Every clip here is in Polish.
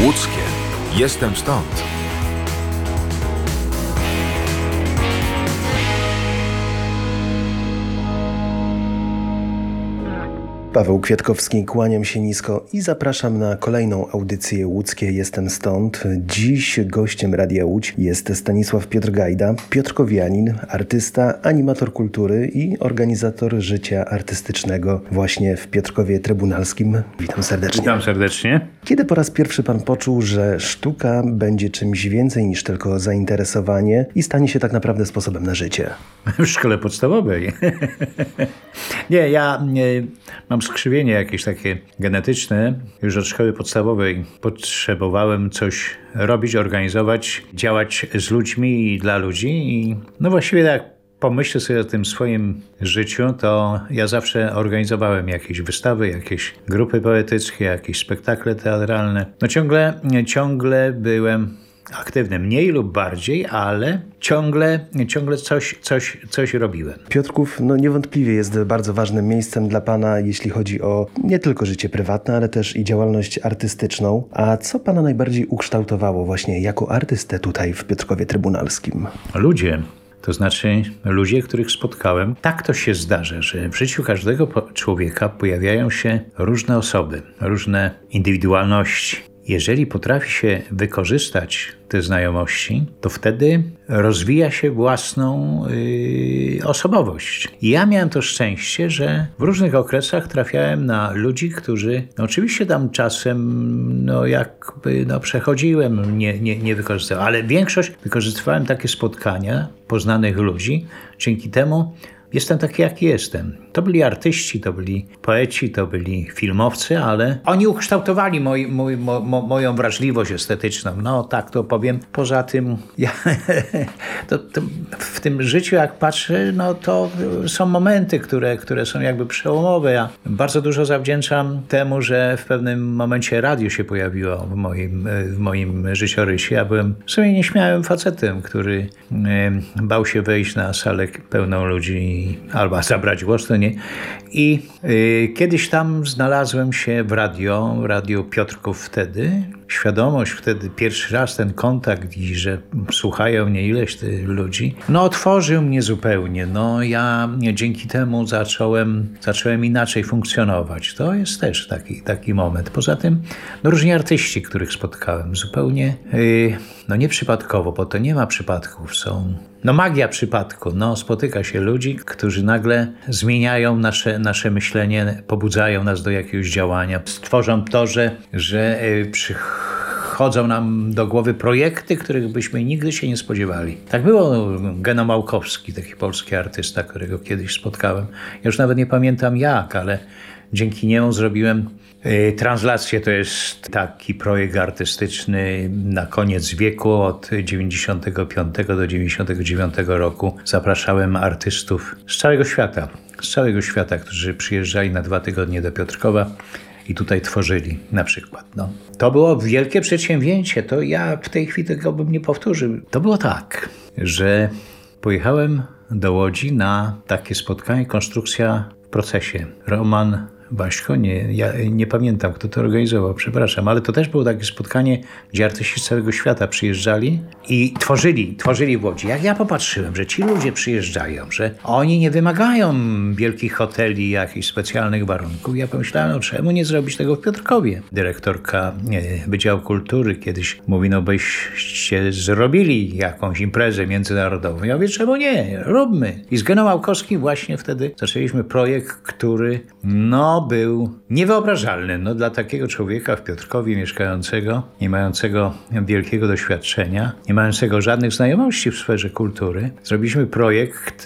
Łódzkie. Jestem stąd. Paweł Kwiatkowski, kłaniam się nisko i zapraszam na kolejną audycję Łódzkie Jestem Stąd. Dziś gościem Radia Łódź jest Stanisław Piotr Gajda, piotrkowianin, artysta, animator kultury i organizator życia artystycznego właśnie w Piotrkowie Trybunalskim. Witam serdecznie. Witam serdecznie. Kiedy po raz pierwszy pan poczuł, że sztuka będzie czymś więcej niż tylko zainteresowanie i stanie się tak naprawdę sposobem na życie? W szkole podstawowej. Nie, ja mam skrzywienie jakieś takie genetyczne. Już od szkoły podstawowej potrzebowałem coś robić, organizować, działać z ludźmi i dla ludzi. I no właściwie tak pomyślę sobie o tym swoim życiu, to ja zawsze organizowałem jakieś wystawy, jakieś grupy poetyckie, jakieś spektakle teatralne. No ciągle byłem aktywny, mniej lub bardziej, ale ciągle coś robiłem. Piotrków niewątpliwie jest bardzo ważnym miejscem dla pana, jeśli chodzi o nie tylko życie prywatne, ale też i działalność artystyczną. A co pana najbardziej ukształtowało właśnie jako artystę tutaj w Piotrkowie Trybunalskim? Ludzie. To znaczy ludzie, których spotkałem. Tak to się zdarza, że w życiu każdego człowieka pojawiają się różne osoby, różne indywidualności. Jeżeli potrafi się wykorzystać te znajomości, to wtedy rozwija się własną osobowość. I ja miałem to szczęście, że w różnych okresach trafiałem na ludzi, którzy oczywiście tam czasem przechodziłem, nie wykorzystywałem, ale większość wykorzystywałem takie spotkania poznanych ludzi. Dzięki temu jestem taki, jaki jestem. To byli artyści, to byli poeci, to byli filmowcy, ale oni ukształtowali moją wrażliwość estetyczną. No tak to powiem. Poza tym to w tym życiu, jak patrzę, to są momenty, które są jakby przełomowe. Ja bardzo dużo zawdzięczam temu, że w pewnym momencie radio się pojawiło w moim życiorysie. Ja byłem w sumie nieśmiałym facetem, który bał się wejść na salę pełną ludzi albo zabrać głos, to nie. I kiedyś tam znalazłem się w radio Piotrków wtedy. Świadomość wtedy, pierwszy raz ten kontakt i że słuchają mnie ileś ludzi, otworzył mnie zupełnie. Ja dzięki temu zacząłem inaczej funkcjonować. To jest też taki moment. Poza tym różni artyści, których spotkałem zupełnie, nieprzypadkowo, bo to nie ma przypadków, są magia przypadku. Spotyka się ludzi, którzy nagle zmieniają nasze myślenie, pobudzają nas do jakiegoś działania, stworzą to, że przychodzą nam do głowy projekty, których byśmy nigdy się nie spodziewali. Tak było. Geno Małkowski, taki polski artysta, którego kiedyś spotkałem. Ja już nawet nie pamiętam jak, ale dzięki niemu zrobiłem translację. To jest taki projekt artystyczny na koniec wieku, od 95 do 99 roku. Zapraszałem artystów z całego świata, którzy przyjeżdżali na 2 tygodnie do Piotrkowa i tutaj tworzyli na przykład. To było wielkie przedsięwzięcie, to ja w tej chwili tego bym nie powtórzył. To było tak, że pojechałem do Łodzi na takie spotkanie, konstrukcja w procesie. Roman Baśko, ja nie pamiętam, kto to organizował, przepraszam, ale to też było takie spotkanie, gdzie artyści z całego świata przyjeżdżali i tworzyli w Łodzi. Jak ja popatrzyłem, że ci ludzie przyjeżdżają, że oni nie wymagają wielkich hoteli, jakichś specjalnych warunków, ja pomyślałem, czemu nie zrobić tego w Piotrkowie? Dyrektorka Wydziału Kultury kiedyś mówi, byście zrobili jakąś imprezę międzynarodową. Ja mówię, czemu nie? Róbmy. I z Geną Małkowskim właśnie wtedy zaczęliśmy projekt, który był niewyobrażalny. Dla takiego człowieka w Piotrkowie mieszkającego, nie mającego wielkiego doświadczenia, nie mającego żadnych znajomości w sferze kultury. Zrobiliśmy projekt,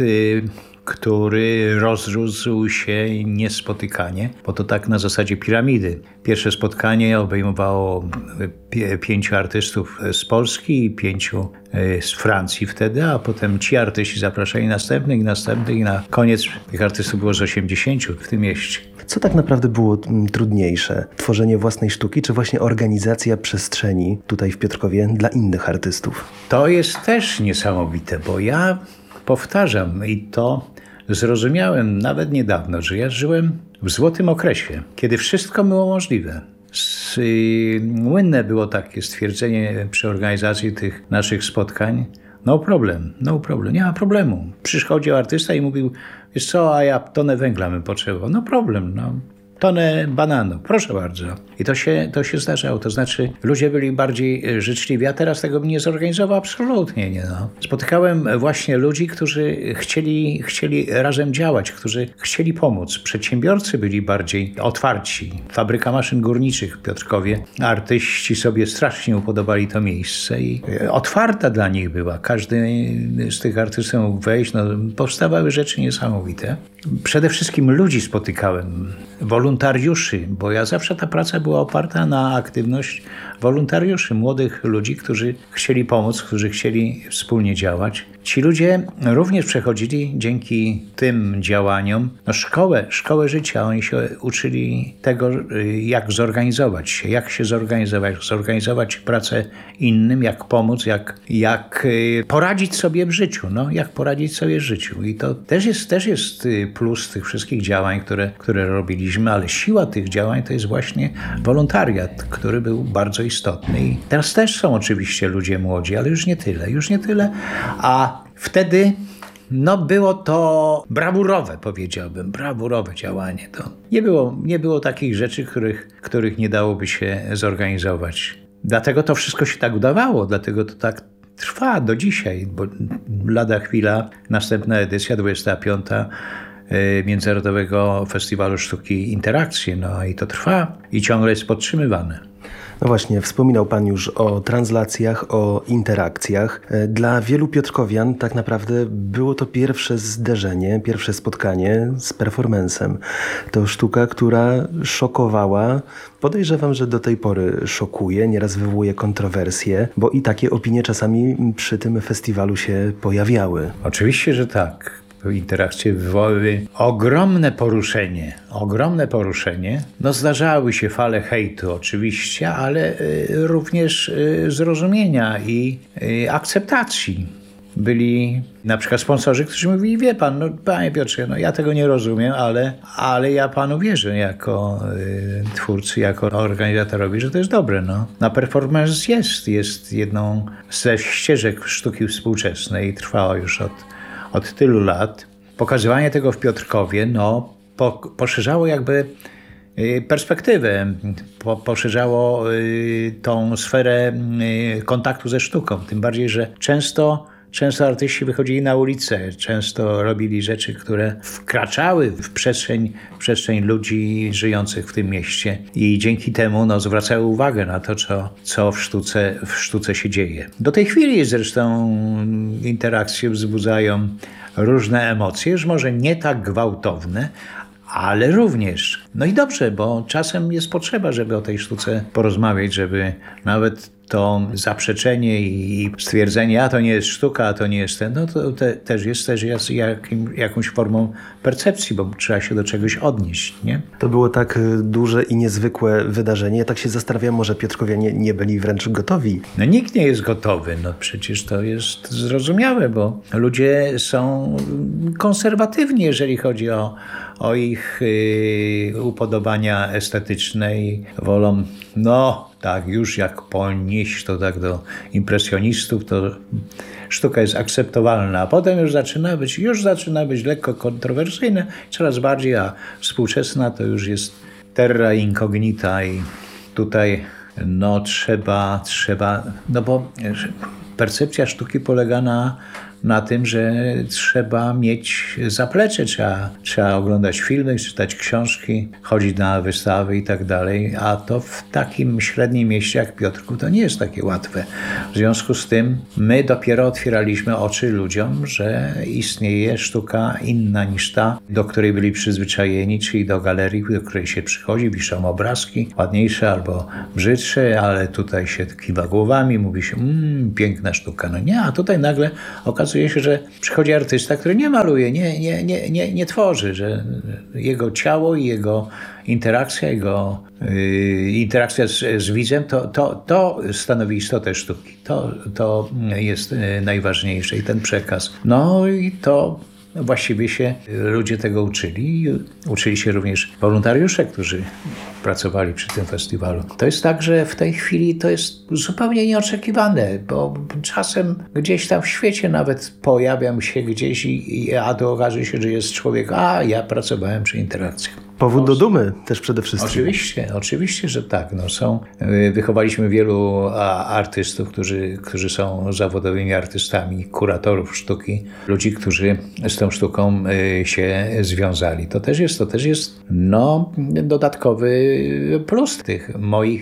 który rozrósł się niespotykanie, bo to tak na zasadzie piramidy. Pierwsze spotkanie obejmowało 5 artystów z Polski i 5 z Francji wtedy, a potem ci artyści zapraszali następnych i na koniec tych artystów było z 80 w tym mieście. Co tak naprawdę było trudniejsze? Tworzenie własnej sztuki, czy właśnie organizacja przestrzeni tutaj w Piotrkowie dla innych artystów? To jest też niesamowite, bo ja powtarzam i to zrozumiałem nawet niedawno, że ja żyłem w złotym okresie, kiedy wszystko było możliwe. Młynne było takie stwierdzenie przy organizacji tych naszych spotkań. No problem, nie ma problemu. Przychodził artysta i mówił, wiesz co, a ja tonę węgla bym potrzebował. No problem, tonę bananu, proszę bardzo. I to się zdarzało, to znaczy ludzie byli bardziej życzliwi, a teraz tego bym nie zorganizował absolutnie, nie no. Spotykałem właśnie ludzi, którzy chcieli razem działać, którzy chcieli pomóc. Przedsiębiorcy byli bardziej otwarci. Fabryka maszyn górniczych w Piotrkowie. Artyści sobie strasznie upodobali to miejsce i otwarta dla nich była. Każdy z tych artystów mógł wejść, powstawały rzeczy niesamowite. Przede wszystkim ludzi spotykałem, wolontariuszy, bo zawsze ta praca była oparta na aktywność wolontariuszy, młodych ludzi, którzy chcieli pomóc, którzy chcieli wspólnie działać. Ci ludzie również przechodzili dzięki tym działaniom szkołę życia. Oni się uczyli tego, jak zorganizować się, jak zorganizować pracę innym, jak pomóc, jak poradzić sobie w życiu, jak poradzić sobie w życiu. I to też jest plus tych wszystkich działań, które robiliśmy, ale siła tych działań to jest właśnie wolontariat, który był bardzo istotny. I teraz też są oczywiście ludzie młodzi, ale już nie tyle. A wtedy było to brawurowe, powiedziałbym, brawurowe działanie. To nie było takich rzeczy, których nie dałoby się zorganizować. Dlatego to wszystko się tak udawało, dlatego to tak trwa do dzisiaj, bo lada chwila, następna edycja, 25. Międzynarodowego Festiwalu Sztuki Interakcje. I to trwa i ciągle jest podtrzymywane. No właśnie, wspominał Pan już o translacjach, o interakcjach. Dla wielu piotrkowian tak naprawdę było to pierwsze zderzenie, pierwsze spotkanie z performancem. To sztuka, która szokowała. Podejrzewam, że do tej pory szokuje, nieraz wywołuje kontrowersje, bo i takie opinie czasami przy tym festiwalu się pojawiały. Oczywiście, że tak. Interakcje wywołały ogromne poruszenie. Zdarzały się fale hejtu oczywiście, ale również zrozumienia i akceptacji. Byli na przykład sponsorzy, którzy mówili, wie pan, panie Piotrze, ja tego nie rozumiem, ale ja panu wierzę jako twórcy, jako organizatorowi, że to jest dobre. Na performance jest jedną ze ścieżek sztuki współczesnej i trwała już od tylu lat. Pokazywanie tego w Piotrkowie poszerzało jakby perspektywę, poszerzało tą sferę kontaktu ze sztuką. Tym bardziej, że często artyści wychodzili na ulicę, często robili rzeczy, które wkraczały w przestrzeń ludzi żyjących w tym mieście i dzięki temu zwracały uwagę na to, co w sztuce się dzieje. Do tej chwili zresztą interakcje wzbudzają różne emocje, już może nie tak gwałtowne, ale również. I dobrze, bo czasem jest potrzeba, żeby o tej sztuce porozmawiać, żeby nawet to zaprzeczenie i stwierdzenie, a to nie jest sztuka, a to nie jest to też jest jakąś formą percepcji, bo trzeba się do czegoś odnieść, nie? To było tak duże i niezwykłe wydarzenie. Ja tak się zastanawiam, może piotrkowianie nie byli wręcz gotowi. Nikt nie jest gotowy. Przecież to jest zrozumiałe, bo ludzie są konserwatywni, jeżeli chodzi o ich upodobania estetyczne i wolą, tak, już jak ponieść to tak do impresjonistów, to sztuka jest akceptowalna, a potem już zaczyna być lekko kontrowersyjna, coraz bardziej, a współczesna to już jest terra incognita i tutaj trzeba, bo percepcja sztuki polega na tym, że trzeba mieć zaplecze, trzeba oglądać filmy, czytać książki, chodzić na wystawy i tak dalej, a to w takim średnim mieście jak Piotrków to nie jest takie łatwe. W związku z tym my dopiero otwieraliśmy oczy ludziom, że istnieje sztuka inna niż ta, do której byli przyzwyczajeni, czyli do galerii, do której się przychodzi, wiszą obrazki, ładniejsze albo brzydsze, ale tutaj się kiwa głowami, mówi się, piękna sztuka. Nie, a tutaj nagle okazuje się, że przychodzi artysta, który nie maluje, nie tworzy, że jego ciało i jego interakcja z widzem to stanowi istotę sztuki. To jest najważniejsze i ten przekaz. I to właściwie się ludzie tego uczyli. Uczyli się również wolontariusze, którzy pracowali przy tym festiwalu. To jest tak, że w tej chwili to jest zupełnie nieoczekiwane, bo czasem gdzieś tam w świecie nawet pojawiam się gdzieś a to okazuje się, że jest człowiek, ja pracowałem przy interakcjach. Powód do dumy też przede wszystkim. Oczywiście, że tak. Wychowaliśmy wielu artystów, którzy są zawodowymi artystami, kuratorów sztuki, ludzi, którzy z tą sztuką się związali. To też jest dodatkowy plus tych moich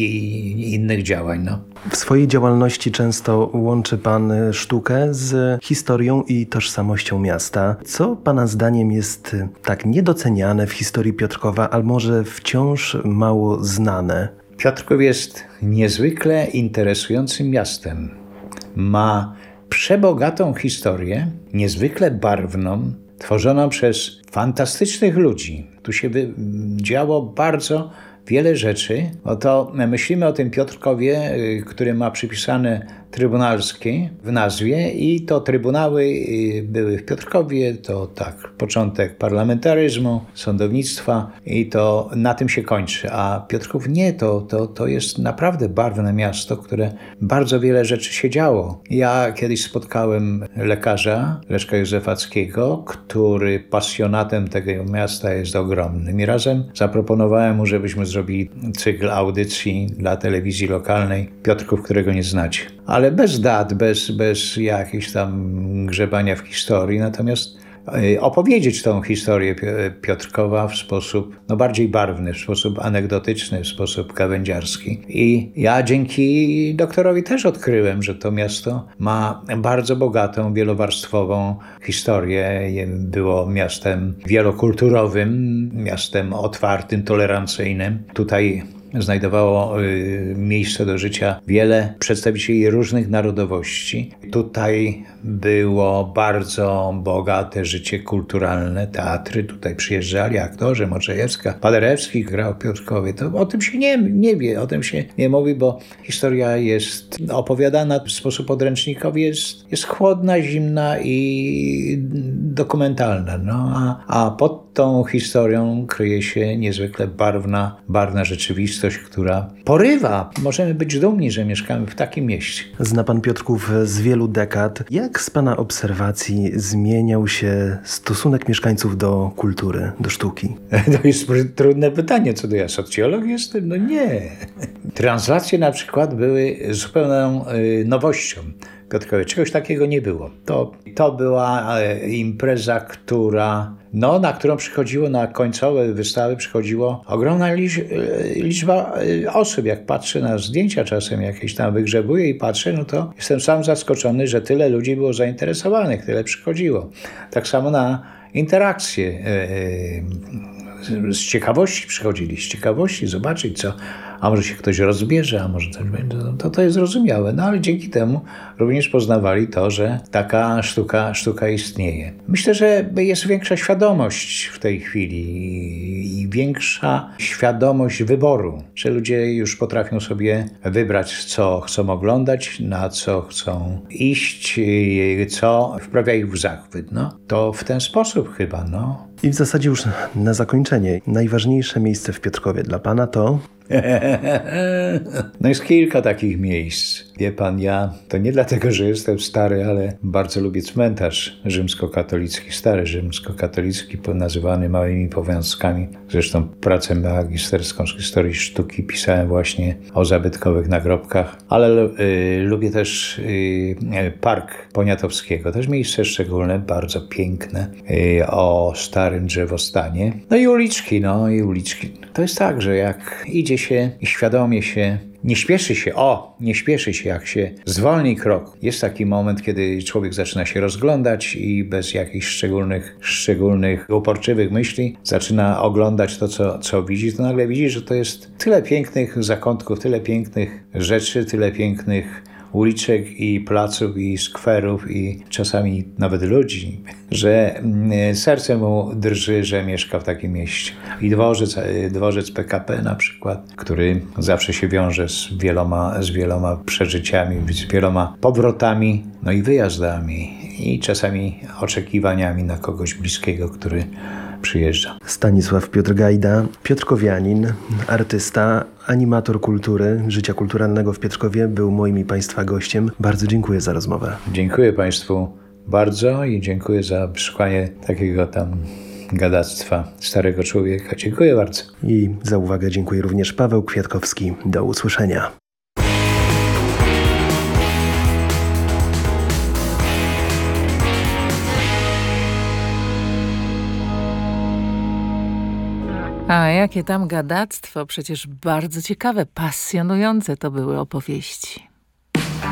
i innych działań. W swojej działalności często łączy pan sztukę z historią i tożsamością miasta. Co pana zdaniem jest tak niedoceniane w historii Piotrkowa, a może wciąż mało znane? Piotrków jest niezwykle interesującym miastem. Ma przebogatą historię, niezwykle barwną, tworzoną przez fantastycznych ludzi. Tu się działo bardzo wiele rzeczy. Oto myślimy o tym Piotrkowie, który ma przypisane trybunalskie w nazwie i to trybunały były w Piotrkowie, to tak, początek parlamentaryzmu, sądownictwa i to na tym się kończy. A Piotrków nie, to jest naprawdę barwne miasto, które bardzo wiele rzeczy się działo. Ja kiedyś spotkałem lekarza, Leszka Józefackiego, który pasjonatem tego miasta jest ogromnym. I razem zaproponowałem mu, żebyśmy zrobili cykl audycji dla telewizji lokalnej Piotrków, którego nie znacie. Ale bez dat, bez jakichś tam grzebania w historii, natomiast opowiedzieć tą historię Piotrkowa w sposób bardziej barwny, w sposób anegdotyczny, w sposób gawędziarski. I ja dzięki doktorowi też odkryłem, że to miasto ma bardzo bogatą, wielowarstwową historię. Było miastem wielokulturowym, miastem otwartym, tolerancyjnym. Tutaj znajdowało miejsce do życia wiele przedstawicieli różnych narodowości. Tutaj było bardzo bogate życie kulturalne, teatry, tutaj przyjeżdżali aktorzy, Moczejewska, Paderewski grał w Piotrkowie. To o tym się nie wie, o tym się nie mówi, bo historia jest opowiadana w sposób podręcznikowy, jest chłodna, zimna i dokumentalna. A pod tą historią kryje się niezwykle barwna rzeczywistość, która porywa. Możemy być dumni, że mieszkamy w takim mieście. Zna pan Piotrków z wielu dekad. Jak z pana obserwacji zmieniał się stosunek mieszkańców do kultury, do sztuki? To jest trudne pytanie, co do ja socjolog jestem? No nie. Translacje na przykład były zupełną nowością. Piotrkowie, czegoś takiego nie było. To była impreza, na którą przychodziło, na końcowe wystawy przychodziło ogromna liczba osób. Jak patrzę na zdjęcia czasem jakieś tam wygrzebuję i patrzę, to jestem sam zaskoczony, że tyle ludzi było zainteresowanych, tyle przychodziło. Tak samo na interakcje. Z ciekawości przychodzili, zobaczyć co, a może się ktoś rozbierze, a może coś będzie, to jest zrozumiałe. Ale dzięki temu również poznawali to, że taka sztuka istnieje. Myślę, że jest większa świadomość w tej chwili i większa świadomość wyboru, że ludzie już potrafią sobie wybrać, co chcą oglądać, na co chcą iść, co wprawia ich w zachwyt. To w ten sposób chyba, I w zasadzie już na zakończenie, najważniejsze miejsce w Piotrkowie dla pana to? Jest kilka takich miejsc. Wie pan, ja to nie dlatego, że jestem stary, ale bardzo lubię cmentarz rzymskokatolicki, stary rzymskokatolicki, nazywany małymi powiązkami. Zresztą pracę magisterską z historii sztuki pisałem właśnie o zabytkowych nagrobkach, ale lubię też Park Poniatowskiego, też miejsce szczególne, bardzo piękne, o starym drzewostanie. I uliczki. To jest tak, że jak idzie się i świadomie się, nie śpieszy się, jak się zwolni krok. Jest taki moment, kiedy człowiek zaczyna się rozglądać i bez jakichś szczególnych uporczywych myśli zaczyna oglądać to, co widzi, to nagle widzi, że to jest tyle pięknych zakątków, tyle pięknych rzeczy, tyle pięknych uliczek i placów i skwerów i czasami nawet ludzi, że serce mu drży, że mieszka w takim mieście. I dworzec PKP na przykład, który zawsze się wiąże z wieloma przeżyciami, z wieloma powrotami, i wyjazdami i czasami oczekiwaniami na kogoś bliskiego, który przyjeżdża. Stanisław Piotr Gajda, piotrkowianin, artysta, animator kultury, życia kulturalnego w Piotrkowie, był moim i Państwa gościem. Bardzo dziękuję za rozmowę. Dziękuję Państwu bardzo i dziękuję za wysłuchanie takiego tam gadactwa starego człowieka. Dziękuję bardzo. I za uwagę dziękuję również Paweł Kwiatkowski. Do usłyszenia. A jakie tam gadactwo, przecież bardzo ciekawe, pasjonujące to były opowieści.